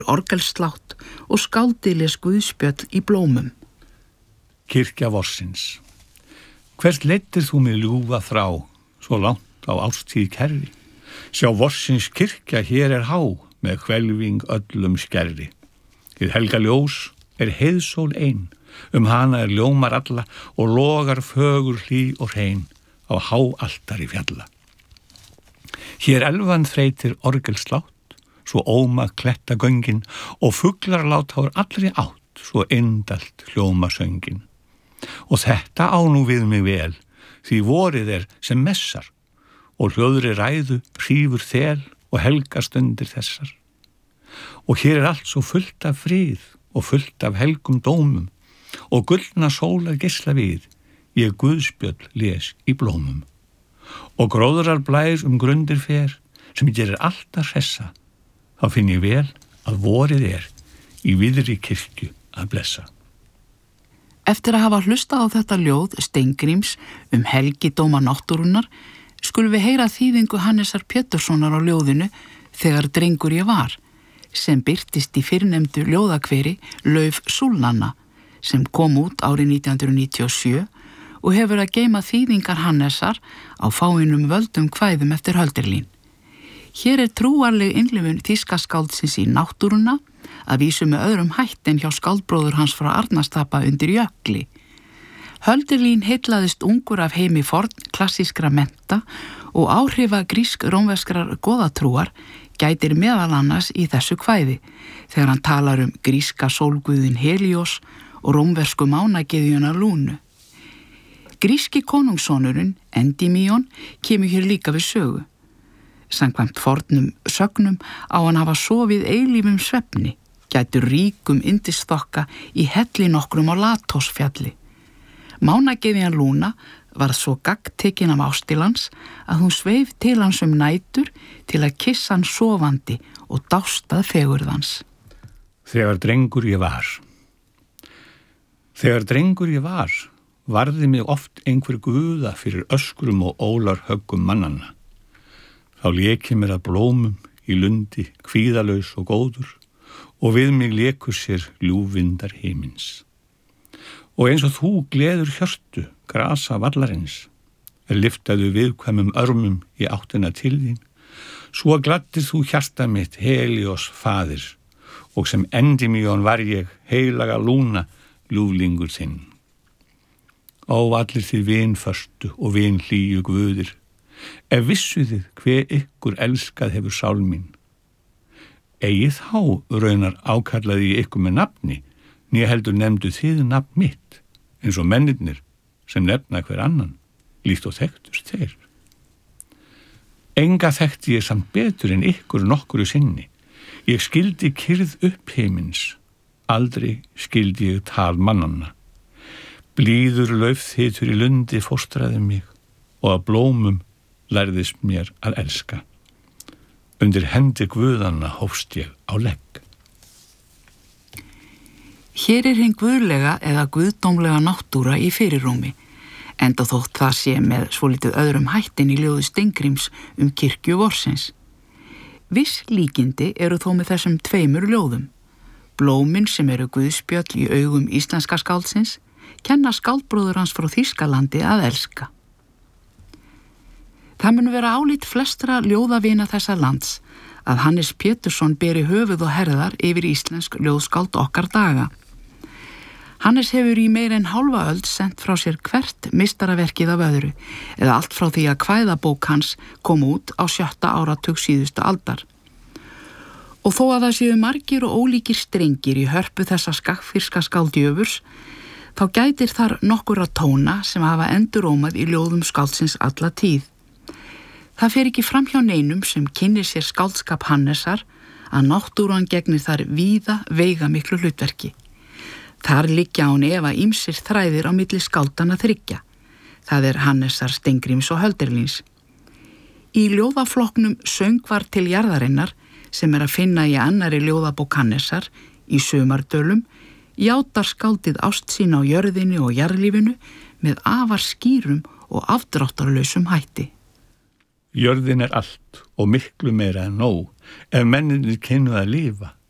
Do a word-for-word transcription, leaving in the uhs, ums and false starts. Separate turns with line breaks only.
orgelslátt og skáldiles guðspjöll í blómum.
Kirkja vorsins. Hvert leiddir þú mig ljúfa þrá, svo langt á ástíð kerri? Sjá vorsins kirkja hér er há, með hvelfing öllum skerri. Hið helga ljós er heiðsól ein, um hana er ljómar alla og logar fögur hlý og hrein á há altari fjalla. Hér elvan þreytir orgelslátt, svo óma kletta göngin og fuglar láta úr allri átt, svo indalt hljóma söngin. Og þetta á nú við mig vel, því vorið er sem messar, og hljóðri ræðu hrífur þel og helgast undir þessar. Og hér er allt svo fullt af frið og fullt af helgum dómum, og gullna sólar geisla við, ég guðspjöll les í blómum. Og gróðrar blær um grundir fer, sem gerir alltaf hressa, þá finn ég vel að vorið er í viðri kirkju að blessa.
Eftir að hafa hlustað á þetta ljóð Steingríms um helgidóma náttúrunnar, skulum við heyra þýðingu Hannesar Péturssonar á ljóðinu Þegar drengur ég var, sem birtist í fyrrnefndu ljóðakveri Lauf súlnanna, sem kom út árið nítján hundruð níutíu og sjö og hefur að geyma þýðingar Hannesar á fáeinum völdum kvæðum eftir Hölderlin. Hér er trúarleg innlifun þýska skáldsins í náttúruna, að vísu með öðrum hætt en hjá skáldbróður hans frá Arnarstapa undir jökli. Hölderlin heillaðist ungur af heimi forn klassískra mennta og áhrifa grísk-rómverskrar goðatrúar gætir meðal annars í þessu kvæði, þegar hann talar um gríska sólguðin Helios og rómversku mánagyðjuna Lúnu. Gríski konungssonurinn, Endymíon, kemur hér líka við sögu. Samkvæmt fornum sögnum á hann hafa sofið eilífum svefni, gætur ríkum yndisþokka í helli nokkrum á Latosfjalli. Mánagyðjan Lúna var svo gagntekin af ástilans að hún sveif til hans um nætur til að kissa hann sofandi og dástað fegurðans.
Þegar drengur ég var. Þegar drengur ég var, varði mig oft einhver guða fyrir öskrum og ólarhöggum mannanna. Þá léki mér að blómum í lundi, kvíðalaus og góður, og við mig léku sér ljúfvindar himins. Og eins og þú gleður hjörtu, grasa vallarins, er lyftaðu viðkvæmum örmum í áttina til þín, svo gladdir þú hjarta mitt Helios faðir, og sem Endymíon var ég heilaga Lúna, ljúflingur þinn. Ó allir þið vinföstu og vinhlýju guðir, ef vissuðið hve ykkur elskað hefur sál mín. Eigið þá raunar ákallaði ég ykkur með nafni, né heldur nefndu þið nafn mitt, eins og mennirnir sem nefna hver annan, líkt og þekktust þeir. Enga þekkti ég samt betur en ykkur nokkru sinni. Ég skildi kyrð upp himins, aldrei skildi ég tal mannanna. Blíður laufþytur í lundi fóstraði mig, og að blómum lærðist mér að elska. Undir hendi guðanna hófst ég á legg.
Hér er hinn guðlega eða guðdómlega náttúra í fyrirrúmi, enda þótt það sé með svolítið öðrum hættin í ljóði Steingríms um kirkju vorsins. Viss líkindi eru þó með þessum tveimur ljóðum. Blómin sem eru guðspjöll í augum íslenska skáldsins kenna skáldbróður hans frá Þýskalandi að elska. Það mun vera álít flestra ljóðavina þessa lands að Hannes Pétursson beri höfuð og herðar yfir íslensk ljóðskáld okkar daga. Hannes hefur í meir en hálfa öld sent frá sér hvert meistaraverkið af öðru, eða allt frá því að kvæðabók hans kom út á sjötta áratug síðustu aldar. Og þó að það séu margir og ólíkir strengir í hörpu þessa skagfirska skáldjöfurs, þá gætir þar nokkurra tóna sem hafa endurómað í ljóðum skáldsins alla tíð. Það fer ekki fram hjá neinum sem kynnir sér skáldskap Hannesar að náttúran gegnir þar víða veigamiklu hlutverki. Þar liggja án efa ýmsir þræðir á milli skáldanna þriggja. Það er Hannesar, Steingríms og Hölderlins. Í ljóðaflokknum Söngvar til jarðarinnar, sem er að finna í annari ljóðabók Hannesar, í Sumardölum, játar skáldið ást sín á jörðinni og jarðlífinu með afar skýrum og afdráttarlausum hætti.
Jörðin er allt og miklu meira en nóg ef menninir kynnu að lifa.